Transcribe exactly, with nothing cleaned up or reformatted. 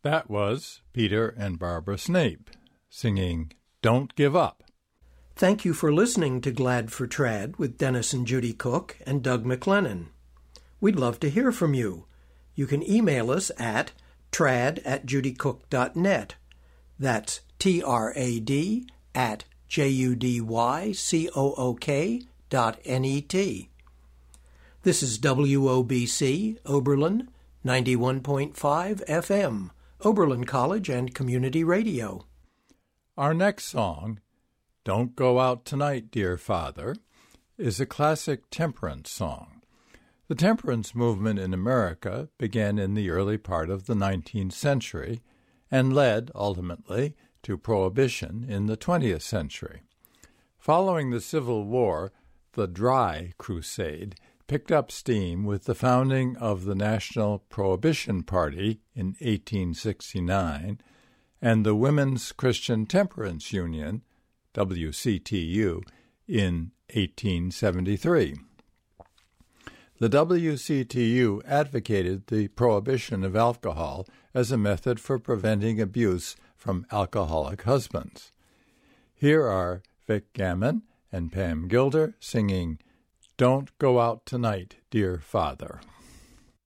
That was Peter and Barbara Snape singing Don't Give Up. Thank you for listening to Glad for Trad with Dennis and Judy Cook and Doug McLennan. We'd love to hear from you. You can email us at trad at judycook dot net. That's T R A D at J U D Y C O O K dot N E T. This is W O B C, Oberlin, ninety-one point five F M, Oberlin College and Community Radio. Our next song, Don't Go Out Tonight, Dear Father, is a classic temperance song. The temperance movement in America began in the early part of the nineteenth century and led, ultimately, to prohibition in the twentieth century. Following the Civil War, the Dry Crusade picked up steam with the founding of the National Prohibition Party in eighteen sixty-nine and the Women's Christian Temperance Union, W C T U, in eighteen seventy-three. The W C T U advocated the prohibition of alcohol as a method for preventing abuse from alcoholic husbands. Here are Vic Gammon and Pam Gilder singing Don't Go Out Tonight, Dear Father.